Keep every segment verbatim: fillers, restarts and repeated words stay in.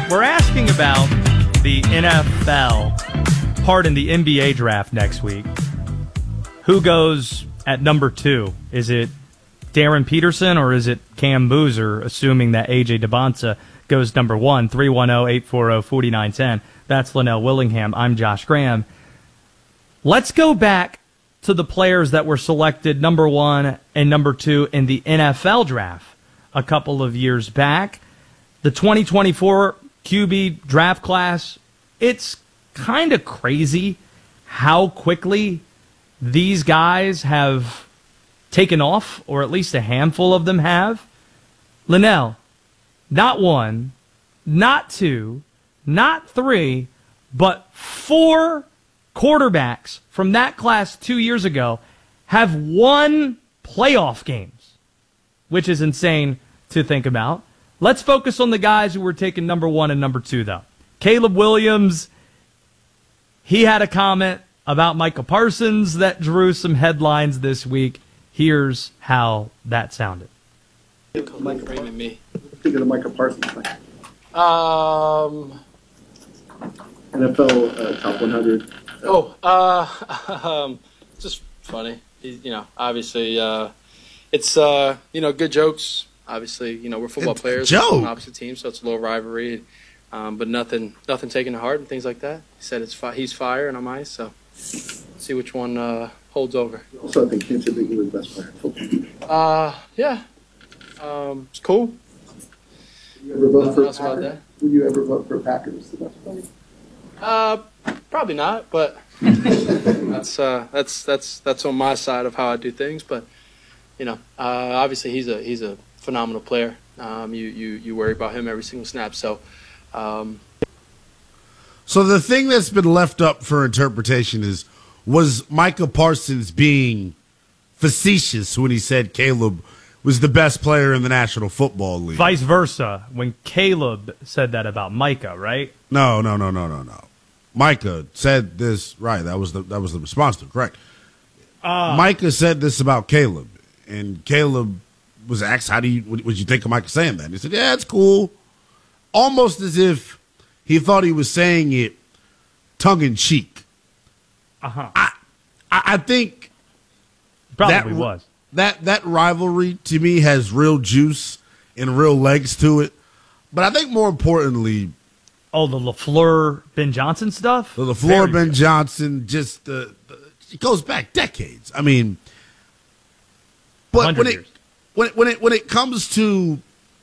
We're asking about the N F L, pardon, the N B A draft next week. Who goes at number two? Is it Darren Peterson or is it Cam Boozer, assuming that A J DeBonta goes number one? three one zero, eight four zero, four nine one zero. That's Linnell Willingham. I'm Josh Graham. Let's go back to the players that were selected number one and number two in the N F L draft a couple of years back. The twenty twenty-four Q B draft class, it's kind of crazy how quickly these guys have taken off, or at least a handful of them have. Linnell, not one, not two, not three, but four quarterbacks from that class two years ago have won playoff games, which is insane to think about. Let's focus on the guys who were taken number one and number two, though. Caleb Williams, he had a comment about Micah Parsons that drew some headlines this week. Here's how that sounded. Micah Parsons. Me. Speaking of Micah Parsons, Um. N F L uh, top one hundred. Oh, uh, um, just funny. He, you know, obviously, uh, it's uh, you know, good jokes. Obviously, you know, we're football It's players joke. on opposite teams, so it's a little rivalry. Um, but nothing, nothing taken to heart and things like that. He said it's fi- he's fire and I'm ice, so see which one uh, holds over. Also, I think Cam said that you were the best player in football. Uh, yeah, um, it's cool. Would you ever vote Nothing for else about Packers? that? Would you ever vote for Packers the best player? Uh, probably not, but that's uh, that's that's that's on my side of how I do things. But you know, uh, obviously he's a he's a phenomenal player. Um, you you you worry about him every single snap. So, um, So the thing that's been left up for interpretation is, was Micah Parsons being facetious when he said Caleb was the best player in the National Football League? Vice versa, when Caleb said that about Micah, right? No, no, no, no, no, no. Micah said this, right, that was the that was the response to it, correct. Uh, Micah said this about Caleb, and Caleb was asked, how do you, what would you think of Micah saying that? And he said, yeah, it's cool. Almost as if he thought he was saying it tongue-in-cheek. Uh-huh. I, I, I think Probably that, was. That, that rivalry, to me, has real juice and real legs to it. But I think more importantly, Oh, the LaFleur, Ben Johnson stuff? the LaFleur, Very Ben good. Johnson, just uh, it goes back decades. I mean, but when one hundred it, years. when it when it when it comes to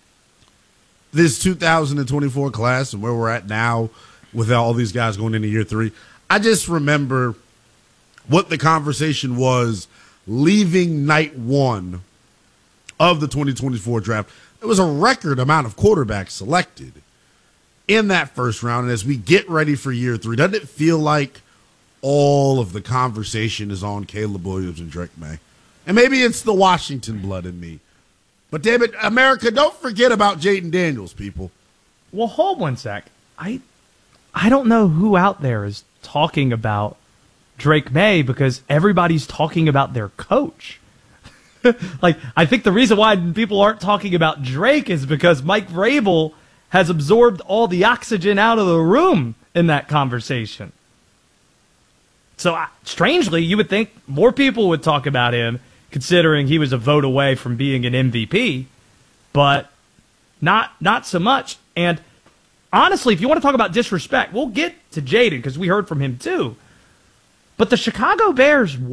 this two thousand twenty-four class and where we're at now with all these guys going into year three, I just remember what the conversation was leaving night one of the twenty twenty-four draft. It was a record amount of quarterbacks selected in that first round. And as we get ready for year three, doesn't it feel like all of the conversation is on Caleb Williams and Drake May? And maybe it's the Washington blood in me. But, damn it, America, don't forget about Jaden Daniels, people. Well, hold one sec. I, I don't know who out there is talking about Drake May because everybody's talking about their coach. Like, I think the reason why people aren't talking about Drake is because Mike Vrabel has absorbed all the oxygen out of the room in that conversation. So, uh, strangely, you would think more people would talk about him, considering he was a vote away from being an M V P, but not not so much. And honestly, if you want to talk about disrespect, we'll get to Jaden because we heard from him too. But the Chicago Bears